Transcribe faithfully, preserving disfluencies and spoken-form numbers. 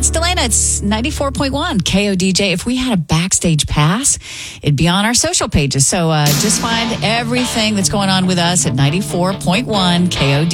it's Delana. It's ninety-four point one K O D J. If we had a backstage pass, it'd be on our social pages. So uh, just find everything that's going on with us at ninety-four point one K O D J.